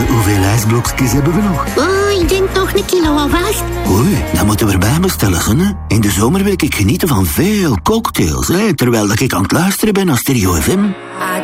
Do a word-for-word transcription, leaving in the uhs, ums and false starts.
hoeveel ijsblokjes hebben we nog? Oh, ik denk nog een kilo alvast. Oei, dan moeten we erbij bestellen, hè. In de zomer wil ik genieten van veel cocktails, hè, terwijl ik aan het luisteren ben naar Stereo F M.